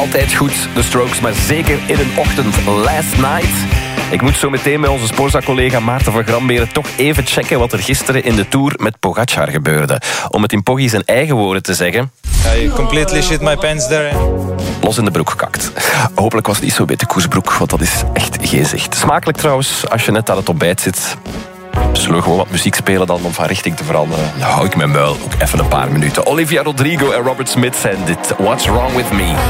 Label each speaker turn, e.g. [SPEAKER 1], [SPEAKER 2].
[SPEAKER 1] altijd goed, de Strokes, maar zeker in een ochtend. Last Night. Ik moet zo meteen met onze Sporza-collega Maarten van Gramberen toch even checken wat er gisteren in de Tour met Pogacar gebeurde. Om het in Poggi zijn eigen woorden te zeggen...
[SPEAKER 2] I completely shit my pants there.
[SPEAKER 1] Los in de broek gekakt. Hopelijk was het niet zo bij de koersbroek, want dat is echt geen zicht. Smakelijk trouwens, als je net aan het ontbijt zit. Zullen we gewoon wat muziek spelen dan om van richting te veranderen? Dan hou ik mijn muil ook even een paar minuten. Olivia Rodrigo en Robert Smith zijn dit. What's Wrong With Me?